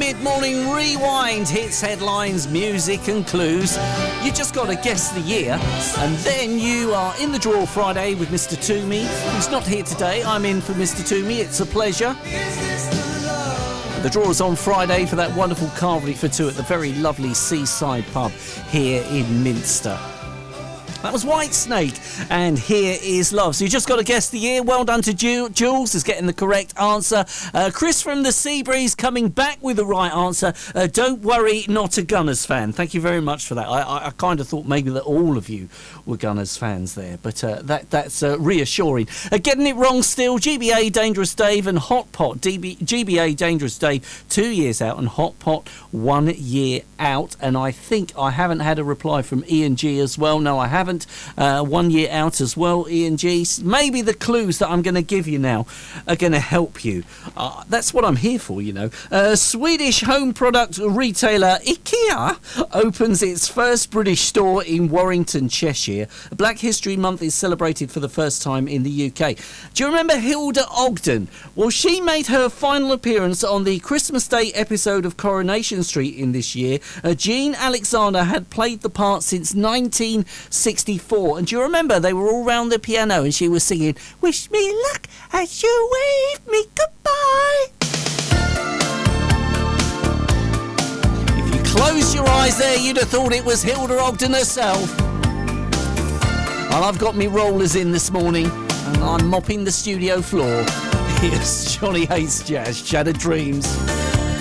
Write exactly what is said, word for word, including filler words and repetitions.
mid-morning rewind, hits, headlines, music and clues. You just got to guess the year, and then you are in the draw Friday with Mister Toomey, who's not here today. I'm in for Mister Toomey. It's a pleasure. The draw is on Friday for that wonderful carvery for two at the very lovely Seaside Pub here in Minster. That was Whitesnake, and Here Is Love. So you just got to guess the year. Well done to Ju- Jules, is getting the correct answer. Uh, Chris from the Seabreeze coming back with the right answer. Uh, don't worry, not a Gunners fan. Thank you very much for that. I, I, I kind of thought maybe that all of you were Gunners fans there, but uh, that that's uh, reassuring. Uh, getting it wrong still, G B A, Dangerous Dave and Hot Pot. D B, G B A, Dangerous Dave, two years out, and Hot Pot, one year out. And I think I haven't had a reply from Ian G as well. No, I haven't. Uh, one year out as well, Ian G. Maybe the clues that I'm going to give you now are going to help you. Uh, that's what I'm here for, you know. Uh, Swedish home product retailer IKEA opens its first British store in Warrington, Cheshire. Black History Month is celebrated for the first time in the U K. Do you remember Hilda Ogden? Well, she made her final appearance on the Christmas Day episode of Coronation Street in this year. Uh, Jean Alexander had played the part since nineteen sixty-four. And do you remember they were all round the piano and she was singing, "Wish me luck as you wave me goodbye." If you close your eyes there, you'd have thought it was Hilda Ogden herself. Well, I've got me rollers in this morning and I'm mopping the studio floor. Here's Johnny Hates Jazz, Shattered Dreams.